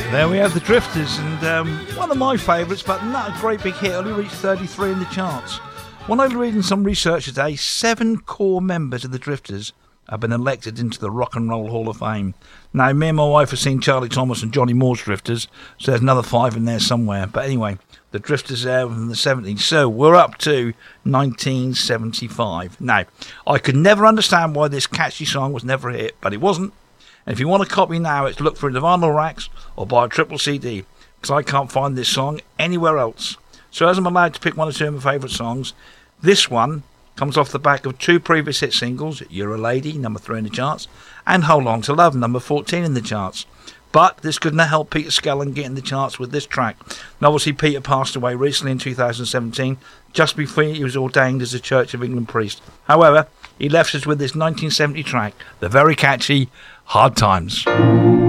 There we have the Drifters, and one of my favourites, but not a great big hit, only reached 33 in the charts. When I was reading some research today, 7 core members of the Drifters have been elected into the Rock and Roll Hall of Fame. Now, me and my wife have seen Charlie Thomas and Johnny Moore's Drifters, so there's another 5 in there somewhere. But anyway, the Drifters there from the 70s. So we're up to 1975. Now, I could never understand why this catchy song was never a hit, but it wasn't. And if you want a copy now, it's look for the vinyl racks or buy a triple CD, because I can't find this song anywhere else. So as I'm allowed to pick one or two of my favourite songs, this one comes off the back of 2 previous hit singles, You're a Lady, number 3 in the charts, and Hold On to Love, number 14 in the charts. But this couldn't help Peter Skellern get in the charts with this track. And obviously Peter passed away recently in 2017, just before he was ordained as a Church of England priest. However, he left us with this 1970 track, the very catchy Hard Times.